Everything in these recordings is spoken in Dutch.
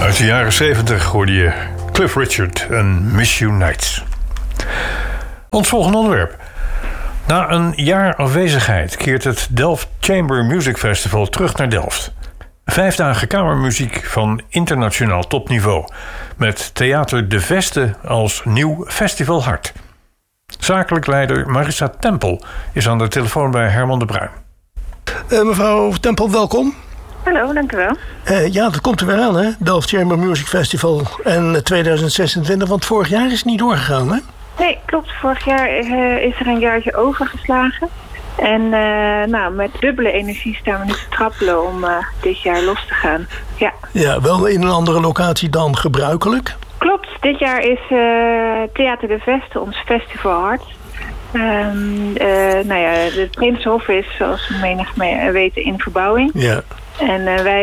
Uit de jaren 70 hoorde je Cliff Richard en Miss You Nights. Ons volgende onderwerp. Na een jaar afwezigheid keert het Delft Chamber Music Festival terug naar Delft. 5 dagen kamermuziek van internationaal topniveau. Met Theater De Veste als nieuw festivalhart. Zakelijk leider Marissa Tempel is aan de telefoon bij Herman de Bruin. Mevrouw Tempel, welkom. Hallo, dank u wel. Ja, dat komt er weer aan, hè? Delft Chamber Music Festival en 2026, want vorig jaar is het niet doorgegaan, hè? Nee, klopt. Vorig jaar is er een jaartje overgeslagen. En met dubbele energie staan we nu te trappelen om dit jaar los te gaan. Ja. Ja, wel in een andere locatie dan gebruikelijk. Klopt. Dit jaar is Theater De Veste ons festivalhart. Het Prinshof is, zoals menig weten, in verbouwing. Ja. En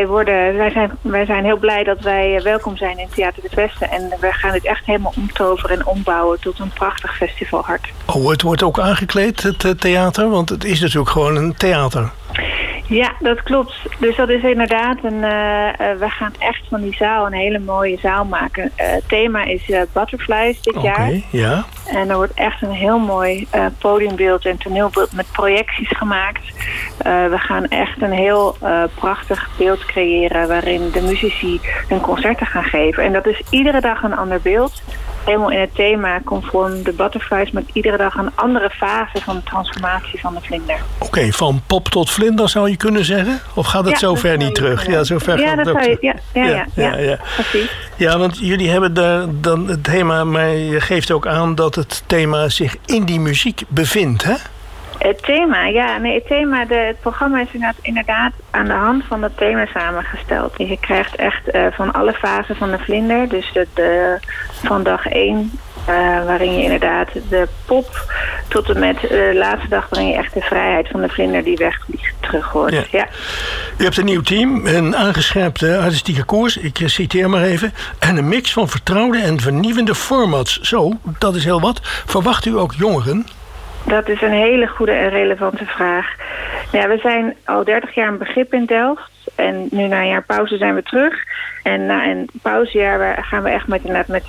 wij zijn heel blij dat wij welkom zijn in Theater De Veste. En we gaan dit echt helemaal omtoveren en ombouwen tot een prachtig festivalhart. Oh, het wordt ook aangekleed, het theater? Want het is natuurlijk gewoon een theater. Ja, dat klopt. Dus dat is inderdaad we gaan echt van die zaal een hele mooie zaal maken. Het thema is Butterflies dit jaar. Oké, ja. En er wordt echt een heel mooi podiumbeeld en toneelbeeld met projecties gemaakt. We gaan echt een heel prachtig beeld creëren waarin de muzici hun concerten gaan geven. En dat is iedere dag een ander beeld. Helemaal in het thema conform de Butterflies met iedere dag een andere fase van de transformatie van de vlinder. Oké, van pop tot vlinder zou je kunnen zeggen? Of gaat het zo ver niet terug? Ja, zo ver gaat het ook. Ja, precies. Ja, want jullie hebben daar dan het thema, maar je geeft ook aan dat het thema zich in die muziek bevindt, hè? Het thema, het programma is inderdaad aan de hand van dat thema samengesteld. Je krijgt echt van alle fasen van de vlinder, dus van dag 1, waarin je inderdaad de pop tot en met de laatste dag waarin je echt de vrijheid van de vlinder die wegvliegt terug hoort. Ja. U hebt een nieuw team, een aangescherpte artistieke koers, ik citeer maar even, en een mix van vertrouwde en vernieuwende formats. Zo, dat is heel wat. Verwacht u ook jongeren? Dat is een hele goede en relevante vraag. Ja, we zijn al 30 jaar een begrip in Delft. En nu na een jaar pauze zijn we terug. En na een pauzejaar gaan we echt met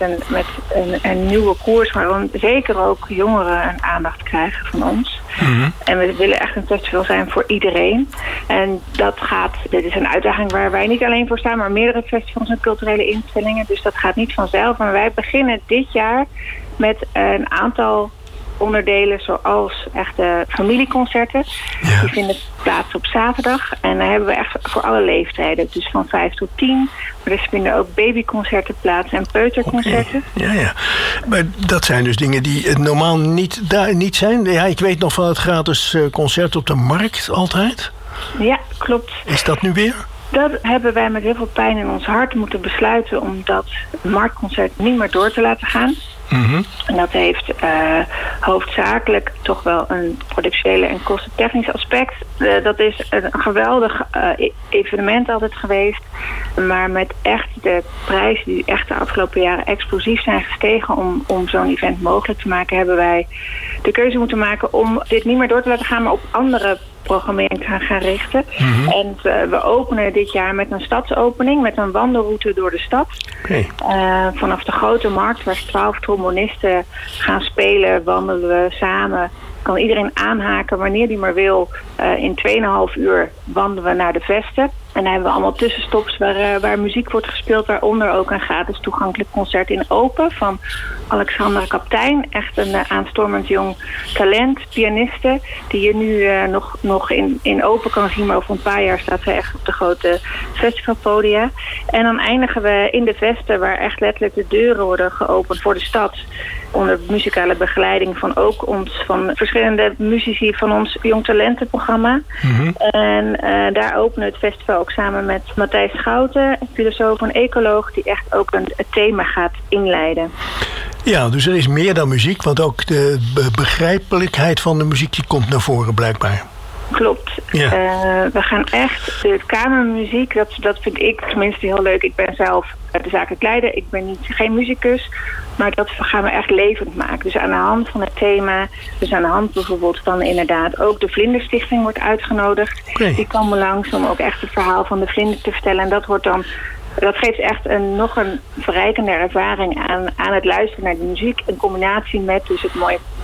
een nieuwe koers, waarom zeker ook jongeren een aandacht krijgen van ons. Mm-hmm. En we willen echt een festival zijn voor iedereen. En dit is een uitdaging waar wij niet alleen voor staan, maar meerdere festivals en culturele instellingen. Dus dat gaat niet vanzelf. Maar wij beginnen dit jaar met een aantal onderdelen zoals echte familieconcerten. Ja. Die vinden plaats op zaterdag. En dan hebben we echt voor alle leeftijden. Dus van 5 tot 10. Maar er vinden ook babyconcerten plaats en peuterconcerten. Okay. Ja. Maar dat zijn dus dingen die normaal niet zijn. Ja, ik weet nog van het gratis concert op de markt altijd. Ja, klopt. Is dat nu weer? Dat hebben wij met heel veel pijn in ons hart moeten besluiten om dat marktconcert niet meer door te laten gaan. Mm-hmm. En dat heeft hoofdzakelijk toch wel een productiële en kostentechnisch aspect. Dat is een geweldig evenement altijd geweest. Maar met echt de prijzen die echt de afgelopen jaren explosief zijn gestegen om zo'n event mogelijk te maken, hebben wij de keuze moeten maken om dit niet meer door te laten gaan, maar op andere programmering gaan richten. Mm-hmm. En we openen dit jaar met een stadsopening, met een wandelroute door de stad. Okay. Vanaf de Grote Markt, waar 12 trombonisten gaan spelen, wandelen we samen. Kan iedereen aanhaken wanneer die maar wil. In 2,5 uur wandelen we naar de Vesten. En dan hebben we allemaal tussenstops waar muziek wordt gespeeld. Waaronder ook een gratis toegankelijk concert in Open van Alexandra Kaptein. Echt een aanstormend jong talent, pianiste. Die je nu nog in Open kan zien. Maar over een paar jaar staat ze echt op de grote festivalpodia. En dan eindigen we in de Vesten, waar echt letterlijk de deuren worden geopend voor de stad. Onder muzikale begeleiding van verschillende muzici van ons Jong Talentenprogramma. Mm-hmm. En daar openen we het festival ook samen met Matthijs Schouten, filosoof en ecoloog, die echt ook het thema gaat inleiden. Ja, dus er is meer dan muziek, want ook de begrijpelijkheid van de muziek die komt naar voren blijkbaar. Klopt. Ja. We gaan echt de kamermuziek, dat vind ik tenminste heel leuk. Ik ben zelf de zakelijk leider, ik ben geen muzikus, maar dat gaan we echt levend maken. Dus aan de hand van het thema, dus aan de hand bijvoorbeeld van inderdaad ook de Vlinderstichting wordt uitgenodigd. Okay. Die komen langs om ook echt het verhaal van de vlinder te vertellen. En dat wordt dan Dat geeft echt nog een verrijkende ervaring aan het luisteren naar de muziek. In combinatie met dus het mooie